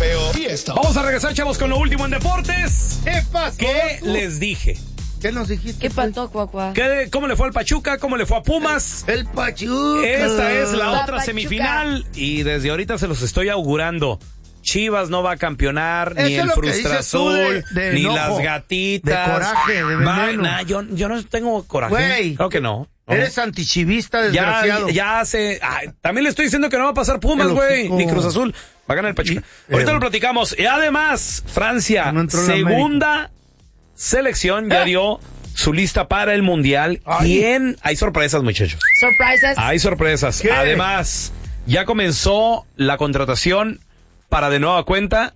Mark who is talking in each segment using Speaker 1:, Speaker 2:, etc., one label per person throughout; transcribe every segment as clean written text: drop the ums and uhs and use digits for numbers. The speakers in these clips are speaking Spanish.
Speaker 1: feo. Fiesta.
Speaker 2: Vamos a regresar, chavos, con lo último en deportes.
Speaker 1: ¿Qué pasó?
Speaker 2: ¿Qué les dije?
Speaker 1: ¿Qué nos dijiste?
Speaker 3: ¿Qué pasó, Cuacua?
Speaker 2: ¿Cómo le fue al Pachuca? ¿Cómo le fue a Pumas?
Speaker 1: El Pachuca.
Speaker 2: Esta es la otra
Speaker 3: Pachuca.
Speaker 2: semifinal y desde ahorita se los estoy augurando. Chivas no va a campeonar,
Speaker 1: Eso
Speaker 2: ni
Speaker 1: es
Speaker 2: el
Speaker 1: lo que
Speaker 2: Frustra
Speaker 1: dices tú
Speaker 2: Azul,
Speaker 1: de
Speaker 2: ni
Speaker 1: enojo,
Speaker 2: las gatitas.
Speaker 1: de coraje, de veneno.
Speaker 2: Yo no tengo coraje.
Speaker 1: Güey.
Speaker 2: Creo que no.
Speaker 1: Eres antichivista, desgraciado.
Speaker 2: También le estoy diciendo que no va a pasar Pumas,
Speaker 1: El
Speaker 2: güey,
Speaker 1: hocico.
Speaker 2: ni Cruz Azul. Va a ganar el Pachuca. Ahorita lo platicamos. Y además, Francia,
Speaker 1: No entró en la
Speaker 2: segunda selección, ya dio su lista para el Mundial.
Speaker 1: Ay.
Speaker 2: Hay sorpresas, muchachos.
Speaker 3: Surprises.
Speaker 2: Hay sorpresas.
Speaker 1: ¿Qué?
Speaker 2: Además, ya comenzó la contratación para de nueva cuenta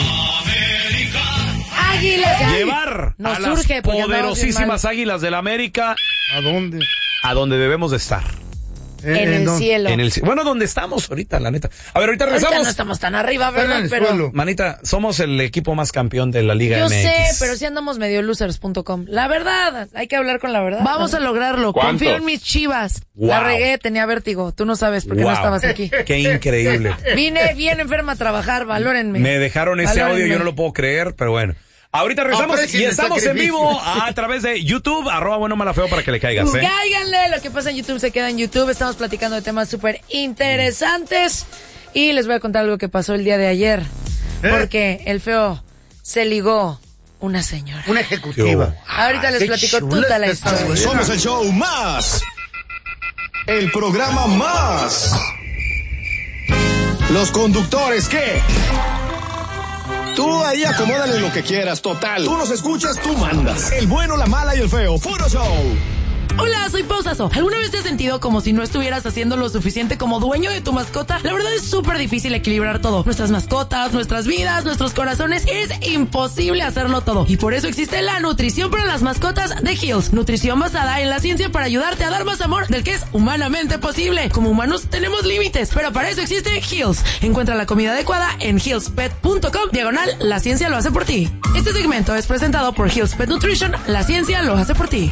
Speaker 3: Águilas.
Speaker 2: llevar
Speaker 3: Nos
Speaker 2: a las
Speaker 3: surge porque andamos bien
Speaker 2: poderosísimas
Speaker 3: mal.
Speaker 2: Águilas del América
Speaker 1: ¿A dónde?
Speaker 2: a donde debemos de estar.
Speaker 3: En el
Speaker 1: dónde?
Speaker 3: cielo.
Speaker 2: Bueno, donde estamos ahorita, la neta. A ver, ahorita
Speaker 3: Ahorita
Speaker 2: regresamos.
Speaker 3: no estamos tan arriba,
Speaker 1: Está en
Speaker 3: ¿verdad?
Speaker 1: el
Speaker 3: Pero
Speaker 1: suelo.
Speaker 2: Manita, somos el equipo más campeón de la Liga
Speaker 3: yo
Speaker 2: MX.
Speaker 3: sé, pero sí andamos medio losers.com. La verdad, hay que hablar con la verdad. Vamos a lograrlo.
Speaker 2: ¿Cuánto?
Speaker 3: Confío en mis Chivas.
Speaker 2: Wow.
Speaker 3: La regué, tenía vértigo. Tú no sabes porque no
Speaker 2: Wow.
Speaker 3: estabas aquí.
Speaker 2: Qué increíble.
Speaker 3: Vine bien enferma a trabajar, valórenme.
Speaker 2: Me dejaron ese audio,
Speaker 3: Valórenme.
Speaker 2: yo no lo puedo creer, pero bueno. Ahorita regresamos
Speaker 1: Aprecien
Speaker 2: y
Speaker 1: el
Speaker 2: estamos en
Speaker 1: sacrificio.
Speaker 2: vivo a través de YouTube, @buenomalafeo para que le caigas, ¿eh?
Speaker 3: Cáiganle, lo que pasa en YouTube se queda en YouTube. Estamos platicando de temas súper interesantes. Y les voy a contar algo que pasó el día de ayer. Porque el feo se ligó una señora.
Speaker 1: Una ejecutiva.
Speaker 3: Ahorita les
Speaker 1: Qué
Speaker 3: platico
Speaker 1: chula
Speaker 3: toda la
Speaker 1: está esta
Speaker 3: historia.
Speaker 1: güey.
Speaker 4: Somos el show más. El programa más. Los conductores, ¿qué? Tú ahí acomódale lo que quieras, total. Tú nos escuchas, tú mandas. El bueno, la mala y el feo. Puro show.
Speaker 5: Hola, soy Pausazo. ¿Alguna vez te has sentido como si no estuvieras haciendo lo suficiente como dueño de tu mascota? La verdad es súper difícil equilibrar todo. Nuestras mascotas, nuestras vidas, nuestros corazones. Es imposible hacerlo todo. Y por eso existe la nutrición para las mascotas de Hills. Nutrición basada en la ciencia para ayudarte a dar más amor del que es humanamente posible. Como humanos tenemos límites, pero para eso existe Hills. Encuentra la comida adecuada en hillspet.com. La ciencia lo hace por ti. Este segmento es presentado por Hills Pet Nutrition. La ciencia lo hace por ti.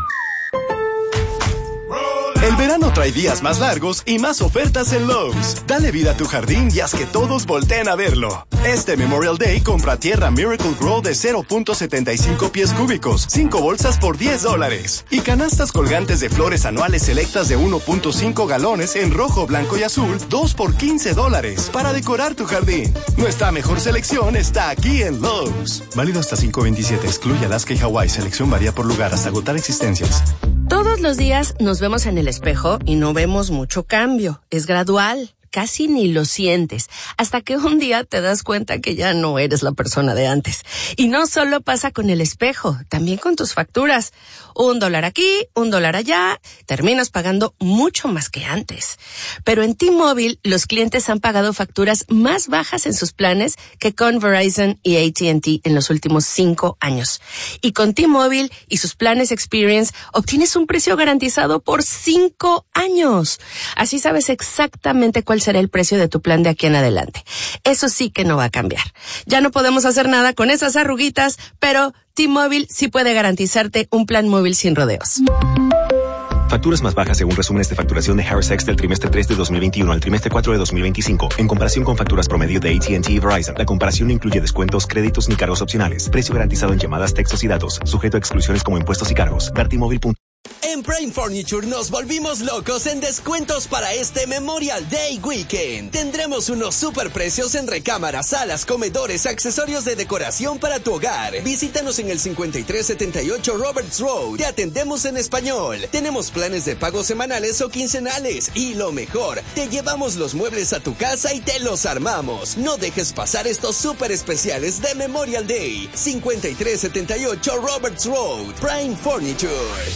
Speaker 4: El verano trae días más largos y más ofertas en Lowe's. Dale vida a tu jardín y haz que todos volteen a verlo. Este Memorial Day compra tierra Miracle Grow de 0.75 pies cúbicos, 5 bolsas por $10. Y canastas colgantes de flores anuales selectas de 1.5 galones en rojo, blanco y azul, 2 por $15. Para decorar tu jardín. Nuestra mejor selección está aquí en Lowe's. Válido hasta 5/27. Excluye Alaska y Hawái. Selección varía por lugar hasta agotar existencias.
Speaker 6: Todos los días nos vemos en el espejo y no vemos mucho cambio. Es gradual. Casi ni lo sientes, hasta que un día te das cuenta que ya no eres la persona de antes. Y no solo pasa con el espejo, también con tus facturas. $1 aquí, $1 allá, terminas pagando mucho más que antes. Pero en T-Mobile, los clientes han pagado facturas más bajas en sus planes que con Verizon y AT&T en los últimos 5 años. Y con T-Mobile y sus planes Experience, obtienes un precio garantizado por 5 años. Así sabes exactamente cuál será el precio de tu plan de aquí en adelante. Eso sí que no va a cambiar. Ya no podemos hacer nada con esas arruguitas, pero T-Mobile sí puede garantizarte un plan móvil sin rodeos.
Speaker 7: Facturas más bajas según resúmenes de facturación de Harris X del trimestre 3 de 2021 al trimestre 4 de 2025, en comparación con facturas promedio de AT&T y Verizon. La comparación no incluye descuentos, créditos ni cargos opcionales. Precio garantizado en llamadas, textos y datos, sujeto a exclusiones como impuestos y cargos. Ver T-Mobile.
Speaker 8: En Prime Furniture nos volvimos locos en descuentos para este Memorial Day Weekend. Tendremos unos super precios en recámaras, salas, comedores, accesorios de decoración para tu hogar. Visítanos en el 5378 Roberts Road. Te atendemos en español. Tenemos planes de pago semanales o quincenales. Y lo mejor, te llevamos los muebles a tu casa y te los armamos. No dejes pasar estos super especiales de Memorial Day. 5378 Roberts Road. Prime Furniture.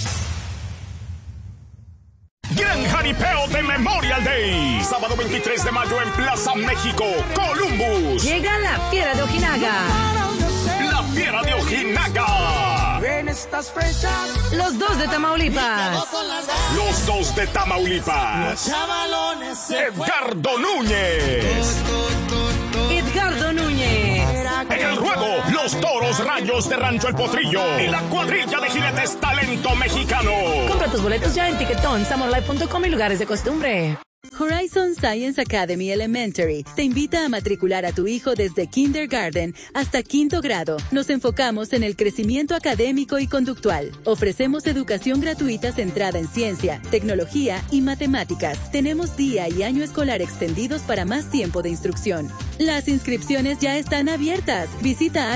Speaker 9: Gran jaripeo de Memorial Day. Sábado 23 de mayo en Plaza México, Columbus.
Speaker 5: Llega la Fiera de Ojinaga.
Speaker 9: La Fiera de Ojinaga.
Speaker 10: En estas fechas,
Speaker 5: Los 2 de Tamaulipas.
Speaker 9: Los 2 de Tamaulipas. Edgardo Núñez.
Speaker 5: Edgardo Núñez.
Speaker 9: En el ruedo, los Toros Rayos de Rancho El Potrillo. Y la cuadrilla de jinetes Talento Mexicano.
Speaker 5: Compra tus boletos ya en Tiquetón, SummerLife.com y lugares de costumbre.
Speaker 11: Horizon Science Academy Elementary te invita a matricular a tu hijo desde kindergarten hasta quinto grado. Nos enfocamos en el crecimiento académico y conductual. Ofrecemos educación gratuita centrada en ciencia, tecnología y matemáticas. Tenemos día y año escolar extendidos para más tiempo de instrucción. Las inscripciones ya están abiertas. Visita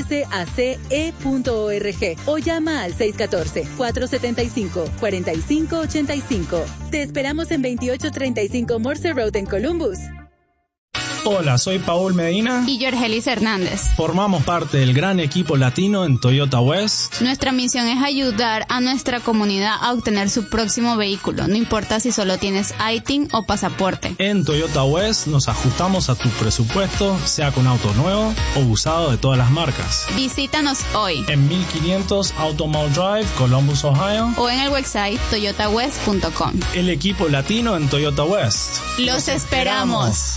Speaker 11: hsace.org o llama al 614-475-4585. Te esperamos en 2835 Morse Road en Columbus.
Speaker 12: Hola, soy Paul Medina
Speaker 13: y Yorgelis Hernández.
Speaker 12: Formamos parte del gran equipo latino en Toyota West.
Speaker 13: Nuestra misión es ayudar a nuestra comunidad a obtener su próximo vehículo, no importa si solo tienes ITIN o pasaporte.
Speaker 12: En Toyota West nos ajustamos a tu presupuesto, sea con auto nuevo o usado de todas las marcas.
Speaker 13: Visítanos hoy
Speaker 12: en 1500 Automall Drive, Columbus, Ohio,
Speaker 13: o en el website toyotawest.com.
Speaker 12: El equipo latino en Toyota West.
Speaker 13: ¡Los esperamos!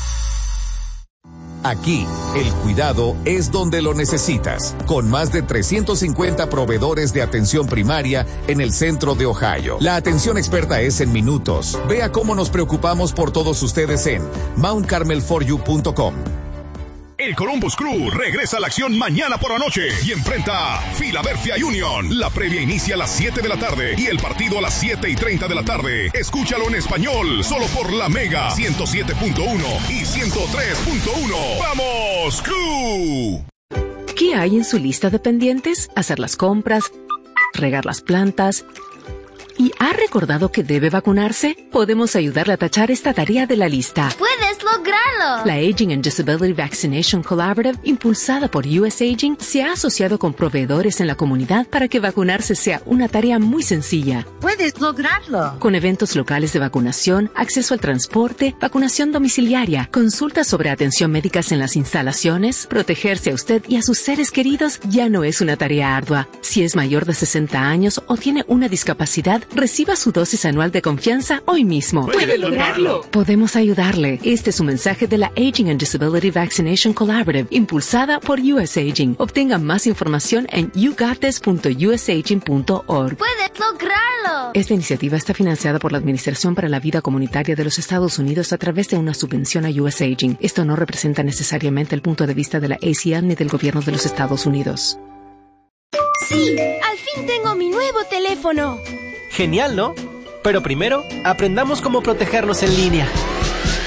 Speaker 14: Aquí, el cuidado es donde lo necesitas, con más de 350 proveedores de atención primaria en el centro de Ohio. La atención experta es en minutos. Vea cómo nos preocupamos por todos ustedes en mountcarmel4u.com.
Speaker 9: El Columbus Crew regresa a la acción mañana por la noche y enfrenta a Philadelphia Union. La previa inicia a las 7 de la tarde y el partido a las 7:30 de la tarde. Escúchalo en español, solo por la Mega 107.1 y 103.1. ¡Vamos, Crew!
Speaker 15: ¿Qué hay en su lista de pendientes? Hacer las compras, regar las plantas. ¿Y ha recordado que debe vacunarse? Podemos ayudarle a tachar esta tarea de la lista.
Speaker 16: ¡Puedes lograrlo!
Speaker 15: La Aging and Disability Vaccination Collaborative, impulsada por US Aging, se ha asociado con proveedores en la comunidad para que vacunarse sea una tarea muy sencilla.
Speaker 16: ¡Puedes lograrlo!
Speaker 15: Con eventos locales de vacunación, acceso al transporte, vacunación domiciliaria, consultas sobre atención médicas en las instalaciones, protegerse a usted y a sus seres queridos ya no es una tarea ardua. Si es mayor de 60 años o tiene una discapacidad, reciba su dosis anual de confianza hoy mismo.
Speaker 16: ¡Puede lograrlo!
Speaker 15: Podemos ayudarle. Este es un mensaje de la Aging and Disability Vaccination Collaborative, impulsada por US Aging. Obtenga más información en yougottes.usaging.org.
Speaker 16: ¡Puedes lograrlo!
Speaker 15: Esta iniciativa está financiada por la Administración para la Vida Comunitaria de los Estados Unidos a través de una subvención a US Aging. Esto no representa necesariamente el punto de vista de la ACL ni del gobierno de los Estados Unidos.
Speaker 16: ¡Sí! ¡Al fin tengo mi nuevo teléfono!
Speaker 17: Genial, ¿no? Pero primero, aprendamos cómo protegernos en línea.